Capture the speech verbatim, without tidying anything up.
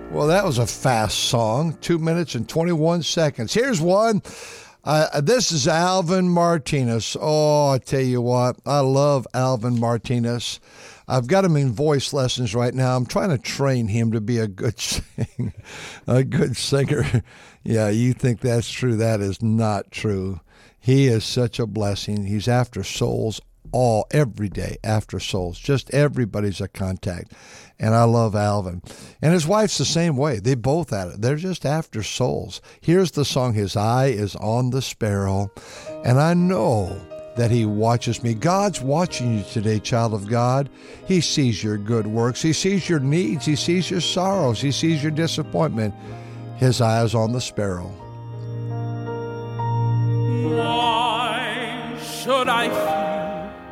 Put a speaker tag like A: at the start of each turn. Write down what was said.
A: Well, that was a fast song, two minutes and twenty-one seconds. Here's one. Uh, this is Alvin Martinez. Oh, I tell you what, I love Alvin Martinez. I've got him in voice lessons right now. I'm trying to train him to be a good sing, a good singer. Yeah, you think that's true. That is not true. He is such a blessing. He's after souls all, every day, after souls. Just everybody's a contact. And I love Alvin. And his wife's the same way. They both at it. They're just after souls. Here's the song, His Eye is on the Sparrow. And I know that he watches me. God's watching you today, child of God. He sees your good works. He sees your needs. He sees your sorrows. He sees your disappointment. His eye is on the sparrow.
B: Why should I fear